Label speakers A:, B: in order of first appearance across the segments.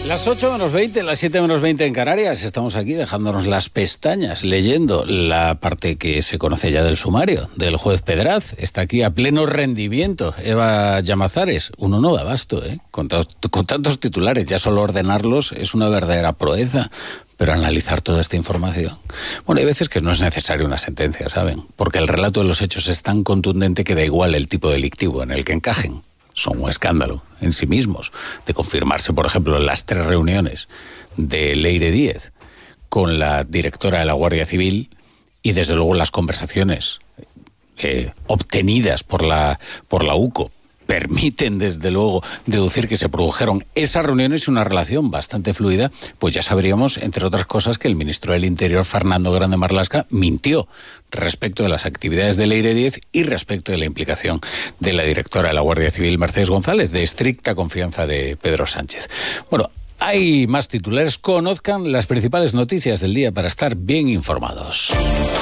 A: Las 8:20, las 7:20 en Canarias. Estamos aquí dejándonos las pestañas, leyendo la parte que se conoce ya del sumario del juez Pedraz. Está aquí a pleno rendimiento Eva Llamazares. Uno no da abasto, ¿eh? Con tantos titulares, ya solo ordenarlos es una verdadera proeza. Pero analizar toda esta información... Bueno, hay veces que no es necesaria una sentencia, ¿saben? Porque el relato de los hechos es tan contundente que da igual el tipo delictivo en el que encajen. Son un escándalo en sí mismos. De confirmarse, por ejemplo, las 3 reuniones de Leire Díez con la directora de la Guardia Civil y, desde luego, las conversaciones obtenidas por la UCO permiten, desde luego, deducir que se produjeron esas reuniones y una relación bastante fluida, pues ya sabríamos, entre otras cosas, que el ministro del Interior, Fernando Grande Marlaska, mintió respecto de las actividades de Leire Díez y respecto de la implicación de la directora de la Guardia Civil, Mercedes González, de estricta confianza de Pedro Sánchez. Bueno, hay más titulares. Conozcan las principales noticias del día para estar bien informados.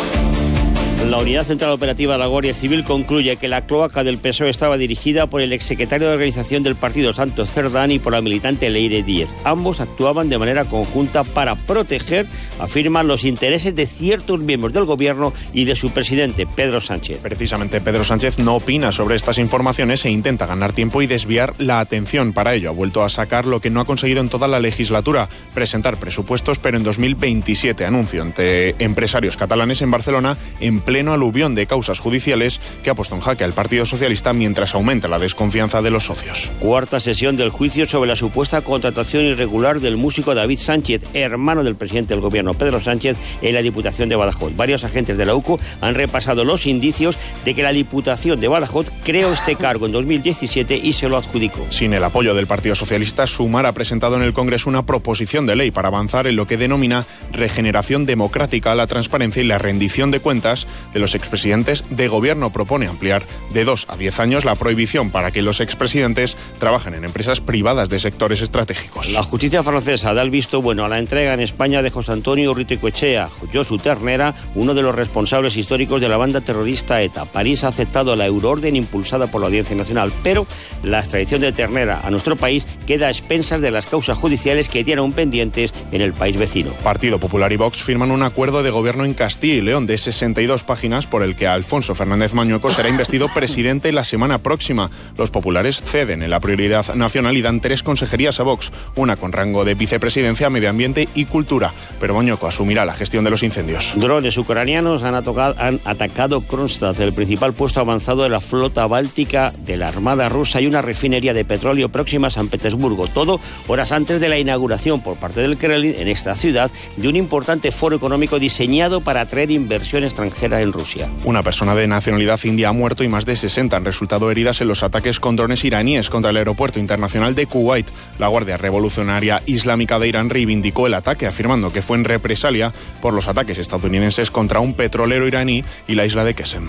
B: La Unidad Central Operativa de la Guardia Civil concluye que la cloaca del PSOE estaba dirigida por el exsecretario de Organización del partido, Santos Cerdán, y por la militante Leire Díez. Ambos actuaban de manera conjunta para proteger, afirman, los intereses de ciertos miembros del gobierno y de su presidente, Pedro Sánchez.
C: Precisamente Pedro Sánchez no opina sobre estas informaciones e intenta ganar tiempo y desviar la atención. Para ello ha vuelto a sacar lo que no ha conseguido en toda la legislatura: presentar presupuestos, pero en 2027. Anuncio ante empresarios catalanes en Barcelona en pleno aluvión de causas judiciales que ha puesto en jaque al Partido Socialista mientras aumenta la desconfianza de los socios.
B: Cuarta sesión del juicio sobre la supuesta contratación irregular del músico David Sánchez, hermano del presidente del gobierno Pedro Sánchez, en la Diputación de Badajoz. Varios agentes de la UCO han repasado los indicios de que la Diputación de Badajoz creó este cargo en 2017 y se lo adjudicó.
C: Sin el apoyo del Partido Socialista, Sumar ha presentado en el Congreso una proposición de ley para avanzar en lo que denomina regeneración democrática, la transparencia y la rendición de cuentas de los expresidentes de gobierno. Propone ampliar de 2 a 10 años la prohibición para que los expresidentes trabajen en empresas privadas de sectores estratégicos.
B: La justicia francesa da el visto bueno a la entrega en España de José Antonio Urruticoechea, Josu Ternera, uno de los responsables históricos de la banda terrorista ETA. París ha aceptado la euroorden impulsada por la Audiencia Nacional, pero la extradición de Ternera a nuestro país queda a expensas de las causas judiciales que tienen aún pendientes en el país vecino.
C: Partido Popular y Vox firman un acuerdo de gobierno en Castilla y León de 62 páginas por el que Alfonso Fernández Mañueco será investido presidente la semana próxima. Los populares ceden en la prioridad nacional y dan 3 consejerías a Vox, una con rango de vicepresidencia, medio ambiente y cultura, pero Mañueco asumirá la gestión de los incendios.
B: Drones ucranianos han atacado Kronstadt, el principal puesto avanzado de la flota báltica de la Armada rusa, y una refinería de petróleo próxima a San Petersburgo. Todo horas antes de la inauguración por parte del Kremlin en esta ciudad de un importante foro económico diseñado para atraer inversión extranjera en Rusia.
C: Una persona de nacionalidad india ha muerto y más de 60 han resultado heridas en los ataques con drones iraníes contra el aeropuerto internacional de Kuwait. La Guardia Revolucionaria Islámica de Irán reivindicó el ataque, afirmando que fue en represalia por los ataques estadounidenses contra un petrolero iraní y la isla de Qesem.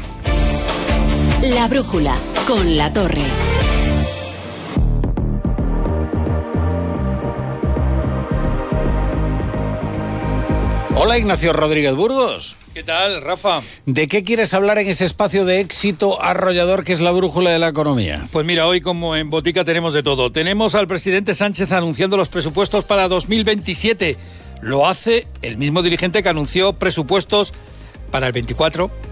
D: La brújula con La Torre.
A: Hola, Ignacio Rodríguez Burgos.
E: ¿Qué tal, Rafa?
A: ¿De qué quieres hablar en ese espacio de éxito arrollador que es la brújula de la economía?
E: Pues mira, hoy como en Botica tenemos de todo. Tenemos al presidente Sánchez anunciando los presupuestos para 2027. Lo hace el mismo dirigente que anunció presupuestos para el 24